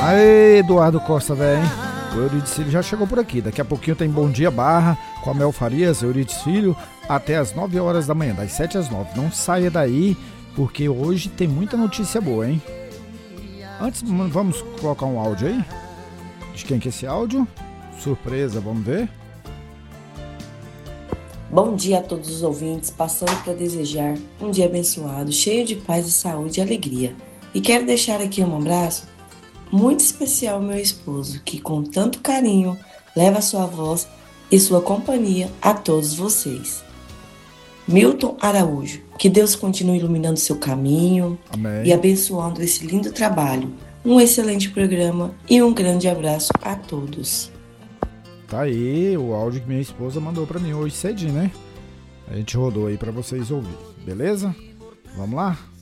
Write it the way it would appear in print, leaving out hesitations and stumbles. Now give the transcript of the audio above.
Aê, Eduardo Costa, velho. O Euridice Filho já chegou por aqui. Daqui a pouquinho tem Bom Dia Barra com a Mel Farias, Euridice Filho, até as 9 horas da manhã, das 7 às 9. Não saia daí, porque hoje tem muita notícia boa, hein? Antes, vamos colocar um áudio aí? De quem que é esse áudio? Surpresa, vamos ver? Bom dia a todos os ouvintes, passando para desejar um dia abençoado, cheio de paz e saúde e alegria. E quero deixar aqui um abraço muito especial ao meu esposo, que com tanto carinho leva sua voz e sua companhia a todos vocês. Milton Araújo, que Deus continue iluminando seu caminho. Amém. E abençoando esse lindo trabalho. Um excelente programa e um grande abraço a todos. Tá aí o áudio que minha esposa mandou pra mim hoje cedinho, né? A gente rodou aí pra vocês ouvirem, beleza? Vamos lá?